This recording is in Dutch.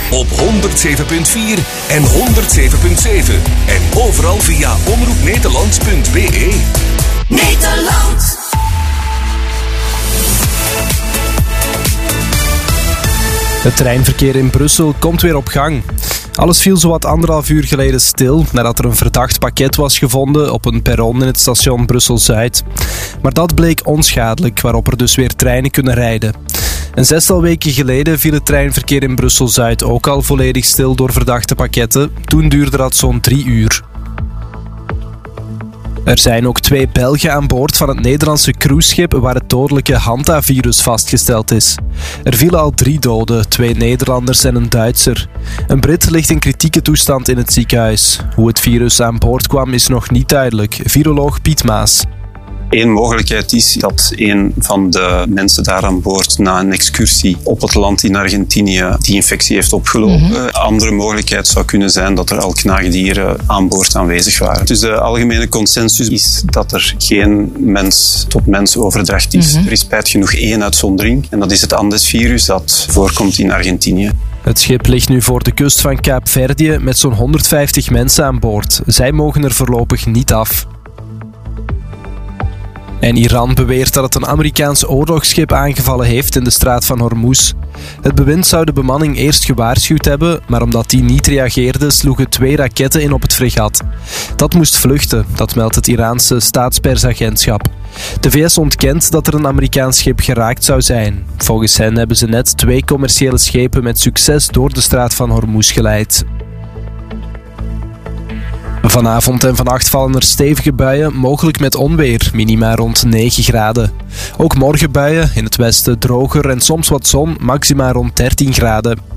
op 107.4 en 107.7. En overal via omroepnederland.be. Nederland. Het treinverkeer in Brussel komt weer op gang. Alles viel zowat 1,5 uur geleden stil nadat er een verdacht pakket was gevonden op een perron in het station Brussel-Zuid. Maar dat bleek onschadelijk, waarop er dus weer treinen kunnen rijden. Een 6-tal weken geleden viel het treinverkeer in Brussel-Zuid ook al volledig stil door verdachte pakketten. Toen duurde dat zo'n 3 uur. Er zijn ook 2 Belgen aan boord van het Nederlandse cruiseschip waar het dodelijke Hanta-virus vastgesteld is. Er vielen al 3 doden, 2 Nederlanders en een Duitser. Een Brit ligt in kritieke toestand in het ziekenhuis. Hoe het virus aan boord kwam is nog niet duidelijk. Viroloog Piet Maas. Eén mogelijkheid is dat een van de mensen daar aan boord na een excursie op het land in Argentinië die infectie heeft opgelopen. Andere mogelijkheid zou kunnen zijn dat er al knaagdieren aan boord aanwezig waren. Dus de algemene consensus is dat er geen mens-tot-mens overdracht is. Er is spijt genoeg 1 uitzondering en dat is het Andes-virus dat voorkomt in Argentinië. Het schip ligt nu voor de kust van Kaapverdië met zo'n 150 mensen aan boord. Zij mogen er voorlopig niet af. En Iran beweert dat het een Amerikaans oorlogsschip aangevallen heeft in de straat van Hormuz. Het bewind zou de bemanning eerst gewaarschuwd hebben, maar omdat die niet reageerde, sloegen 2 raketten in op het fregat. Dat moest vluchten, dat meldt het Iraanse staatspersagentschap. De VS ontkent dat er een Amerikaans schip geraakt zou zijn. Volgens hen hebben ze net 2 commerciële schepen met succes door de straat van Hormuz geleid. Vanavond en vannacht vallen er stevige buien, mogelijk met onweer, minima rond 9 graden. Ook morgen buien, in het westen droger en soms wat zon, maxima rond 13 graden.